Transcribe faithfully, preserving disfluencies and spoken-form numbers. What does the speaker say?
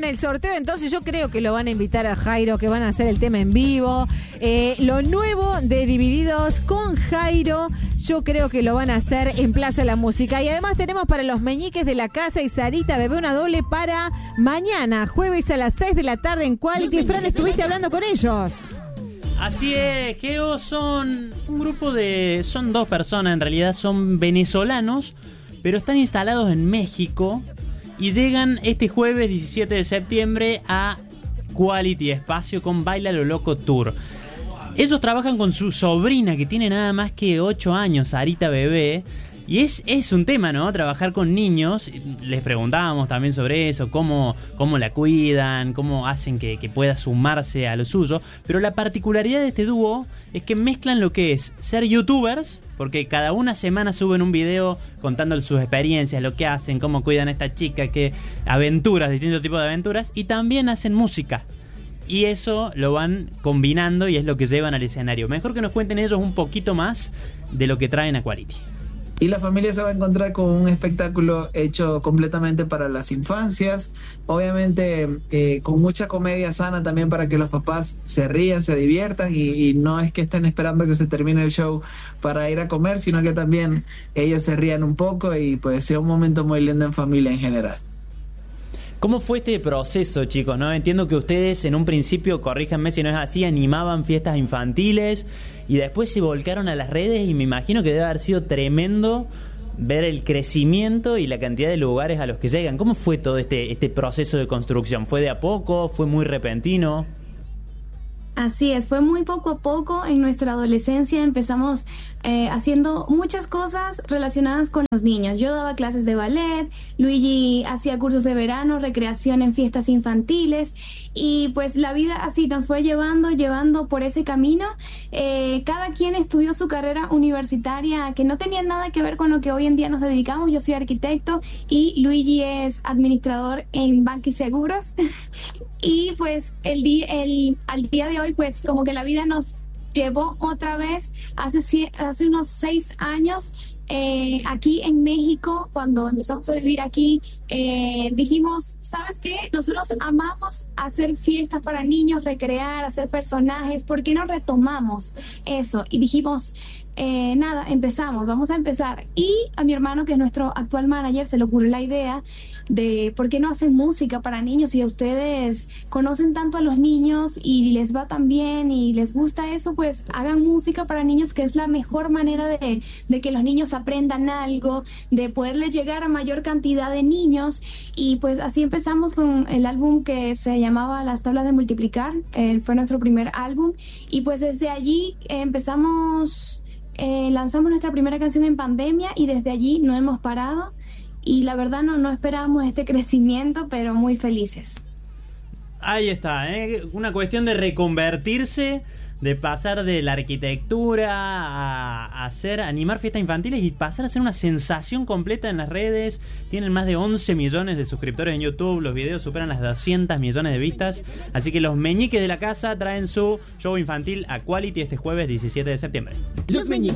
el sorteo, entonces yo creo que lo van a invitar a Jairo, que van a hacer el tema en vivo. Eh, lo nuevo de Divididos con Jairo, yo creo que lo van a hacer en Plaza La Música. Y además tenemos para los meñiques de la casa y Sarita Bebé una doble para mañana, jueves a las seis de la tarde en Quality. Fran, estuviste hablando con ellos. Así es, Geo, son un grupo de... Son dos personas, en realidad son venezolanos, pero están instalados en México y llegan este jueves diecisiete de septiembre a Quality Espacio con Baila lo Loco Tour. Ellos trabajan con su sobrina, que tiene nada más que ocho años, Sarita Bebé. Y es, es un tema, ¿no? Trabajar con niños. Les preguntábamos también sobre eso, cómo, cómo la cuidan, cómo hacen que, que pueda sumarse a lo suyo. Pero la particularidad de este dúo es que mezclan lo que es ser youtubers, porque cada una semana suben un video contando sus experiencias, lo que hacen, cómo cuidan a esta chica, qué aventuras, distintos tipos de aventuras, y también hacen música. Y eso lo van combinando y es lo que llevan al escenario. Mejor que nos cuenten ellos un poquito más de lo que traen a Quality. Y la familia se va a encontrar con un espectáculo hecho completamente para las infancias, obviamente eh, con mucha comedia sana también para que los papás se rían, se diviertan y, y no es que estén esperando que se termine el show para ir a comer, sino que también ellos se rían un poco y pues sea un momento muy lindo en familia en general. ¿Cómo fue este proceso, chicos? ¿No? Entiendo que ustedes en un principio, corríjanme si no es así, animaban fiestas infantiles y después se volcaron a las redes y me imagino que debe haber sido tremendo ver el crecimiento y la cantidad de lugares a los que llegan. ¿Cómo fue todo este, este proceso de construcción? ¿Fue de a poco? ¿Fue muy repentino? Así es, fue muy poco a poco. En nuestra adolescencia empezamos eh, haciendo muchas cosas relacionadas con los niños. Yo daba clases de ballet, Luigi hacía cursos de verano, recreación en fiestas infantiles y pues la vida así nos fue llevando, llevando por ese camino. Eh, cada quien estudió su carrera universitaria que no tenía nada que ver con lo que hoy en día nos dedicamos. Yo soy arquitecto y Luigi es administrador en Banco y Seguros. Y pues el día, el, al día de hoy, pues como que la vida nos llevó otra vez hace, hace unos seis años eh, aquí en México, cuando empezamos a vivir aquí, eh, dijimos, ¿sabes qué? Nosotros amamos hacer fiestas para niños, recrear, hacer personajes, ¿por qué no retomamos eso? Y dijimos, eh, nada, empezamos, vamos a empezar. Y a mi hermano, que es nuestro actual manager, se le ocurrió la idea de por qué no hacen música para niños. Si ustedes conocen tanto a los niños y les va tan bien y les gusta eso, pues hagan música para niños, que es la mejor manera de, de que los niños aprendan algo, de poderles llegar a mayor cantidad de niños. Y pues así empezamos con el álbum que se llamaba Las Tablas de Multiplicar, eh, fue nuestro primer álbum y pues desde allí eh, empezamos, eh, lanzamos nuestra primera canción en pandemia y desde allí no hemos parado. Y la verdad no, no esperábamos este crecimiento, pero muy felices. Ahí está, ¿eh? Una cuestión de reconvertirse, de pasar de la arquitectura a, a hacer, animar fiestas infantiles y pasar a ser una sensación completa en las redes. Tienen más de once millones de suscriptores en YouTube, los videos superan las doscientos millones de vistas. Así que los meñiques de la casa traen su show infantil a Quality este jueves diecisiete de septiembre. Los meñiques.